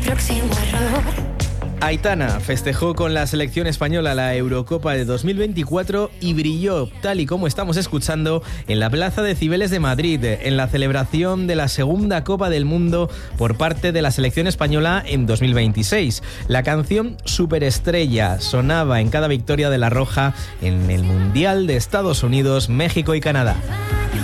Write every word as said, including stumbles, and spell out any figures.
próximo error. Aitana festejó con la selección española la Eurocopa de dos mil veinticuatro y brilló, tal y como estamos escuchando, en la Plaza de Cibeles de Madrid, en la celebración de la segunda Copa del Mundo por parte de la selección española en dos mil veintiséis. La canción Superestrella sonaba en cada victoria de la Roja en el Mundial de Estados Unidos, México y Canadá.